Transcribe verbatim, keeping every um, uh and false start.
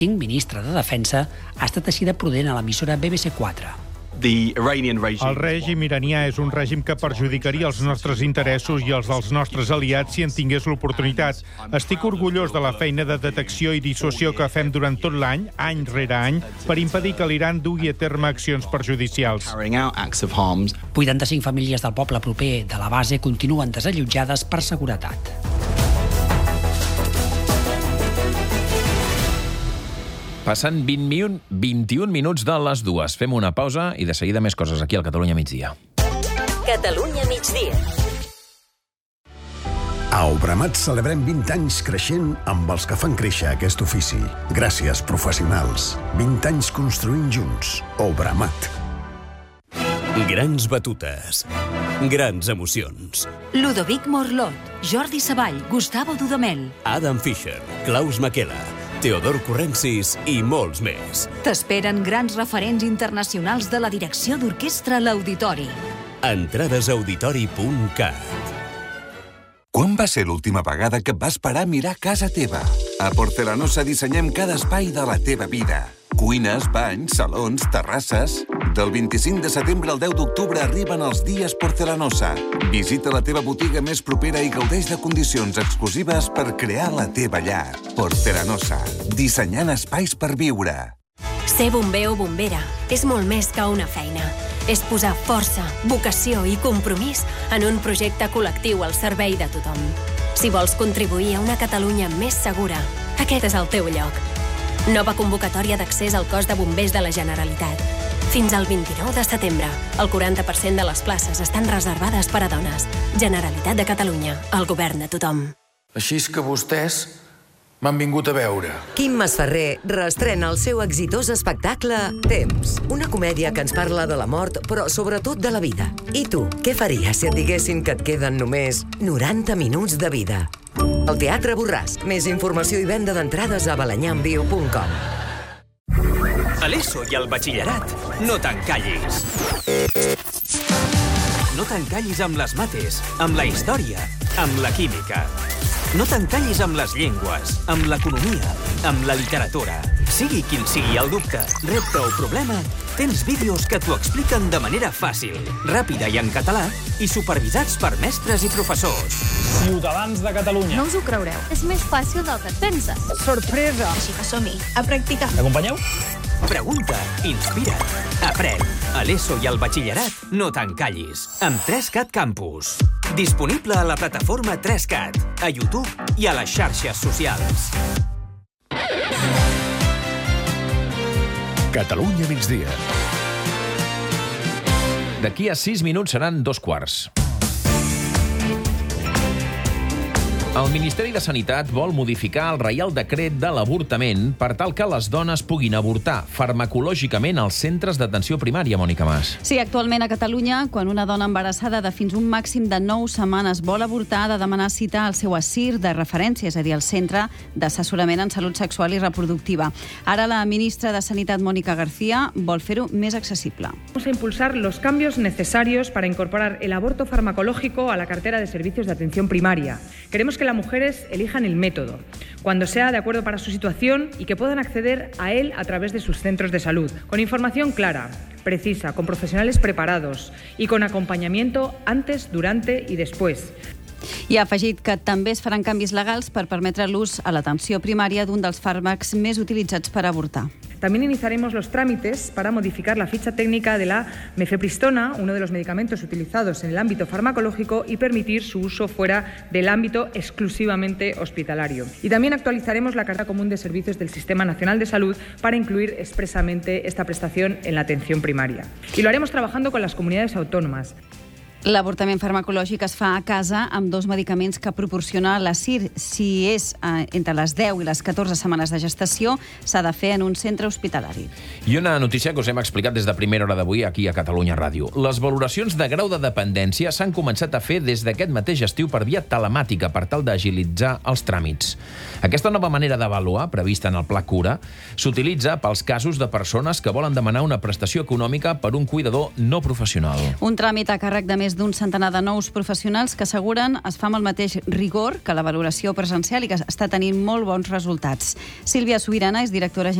ministre de Defensa, ha estat així de prudent a l'emissora B B C quatre. El règim iranià és un règim que perjudicaria els nostres interessos i els dels nostres aliats si en tingués l'oportunitat. Estic orgullós de la feina de detecció i dissuasió que fem durant tot l'any, any rere any, per impedir que l'Iran dugui a terme accions perjudicials. vuitanta-cinc famílies del poble proper de la base continuen desallotjades per seguretat. Passant vint-i-un, vint-i-un minuts de les dues. Fem una pausa i de seguida més coses aquí al Catalunya Migdia. Catalunya Migdia. A Obramat celebrem vint anys creixent amb els que fan créixer aquest ofici. Gràcies, professionals. vint anys construint junts. Obramat. Grans batutes. Grans emocions. Ludovic Morlot, Jordi Savall, Gustavo Dudamel, Adam Fischer, Klaus Makela, Teodor Corrensis i molts més. T'esperen grans referents internacionals de la direcció d'orquestra a l'Auditori. Entrades a auditori punt cat. Quan va ser l'última vegada que et vas parar a mirar casa teva? A Porcelanosa dissenyem cada espai de la teva vida. Cuines, banys, salons, terrasses... Del vint-i-cinc de setembre al deu d'octubre arriben els dies Porcelanosa. Visita la teva botiga més propera i gaudeix de condicions exclusives per crear la teva llar. Porcelanosa. Dissenyant espais per viure. Ser bomber o bombera és molt més que una feina. És posar força, vocació i compromís en un projecte col·lectiu al servei de tothom. Si vols contribuir a una Catalunya més segura, aquest és el teu lloc. Nova convocatòria d'accés al cos de bombers de la Generalitat. Fins al vint-i-nou de setembre, el quaranta per cent de les places estan reservades per a dones. Generalitat de Catalunya, el govern de tothom. Així és que vostès m'han vingut a veure. Quim Masferrer reestrena el seu exitós espectacle Temps, una comèdia que ens parla de la mort, però sobretot de la vida. I tu, què faries si et diguessin que et queden només noranta minuts de vida? El Teatre Borràs. Més informació i venda d'entrades a balanyamviu punt com. A l'ESO i al batxillerat, no t'encallis. No t'encallis amb les mates, amb la història, amb la química. No t'encallis amb les llengües, amb l'economia, amb la literatura. Sigui quin sigui el dubte, repte o problema, tens vídeos que t'ho expliquen de manera fàcil, ràpida i en català, i supervisats per mestres i professors. Ciutadans de Catalunya. No us ho creureu. És més fàcil del que et penses. Sorpresa! Així que som-hi, a practicar. M'acompanyeu? Pregunta, inspira't, aprèn. A l'ESO i al batxillerat, no t'encallis. Amb tres cat Campus. Disponible a la plataforma tres cat, a YouTube i a les xarxes socials. Catalunya Migdia. D'aquí a sis minuts seran dos quarts. El Ministeri de Sanitat vol modificar el Reial Decret de l'avortament per tal que les dones puguin avortar farmacològicament als centres d'atenció primària, Mònica Mas. Sí, actualment a Catalunya, quan una dona embarassada de fins un màxim de nou setmanes vol avortar, ha de demanar cita al seu A S I R de referència, és a dir, al Centre d'Assessorament en Salut Sexual i Reproductiva. Ara la ministra de Sanitat, Mónica García, vol fer-ho més accessible. Vamos a impulsar los cambios necesarios para incorporar el aborto farmacológico a la cartera de servicios de atención primaria. Queremos que las mujeres elijan el método, cuando sea de acuerdo para su situación y que puedan acceder a él a través de sus centros de salud, con información clara, precisa, con profesionales preparados y con acompañamiento antes, durante y después. I ha afegit que també es faran canvis legals per permetre l'ús a l'atenció primària d'un dels fàrmacs més utilitzats per avortar. También iniciaremos los trámites para modificar la ficha técnica de la mifepristona, uno de los medicamentos utilizados en el ámbito farmacológico, y permitir su uso fuera del ámbito exclusivamente hospitalario. Y también actualizaremos la Carta Común de Servicios del Sistema Nacional de Salud para incluir expresamente esta prestación en la atención primaria. Y lo haremos trabajando con las comunidades autónomas. L'avortament farmacològic es fa a casa amb dos medicaments que proporciona la S I R. Si és eh, entre les deu i les catorze setmanes de gestació, s'ha de fer en un centre hospitalari. I una notícia que us hem explicat des de primera hora d'avui aquí a Catalunya Ràdio. Les valoracions de grau de dependència s'han començat a fer des d'aquest mateix estiu per via telemàtica per tal d'agilitzar els tràmits. Aquesta nova manera d'avaluar, prevista en el Pla Cura, s'utilitza pels casos de persones que volen demanar una prestació econòmica per un cuidador no professional. Un tràmit a càrrec de més més d'un centenar de nous professionals que asseguren es fa amb el mateix rigor que la valoració presencial i que està tenint molt bons resultats. Sílvia Subirana és directora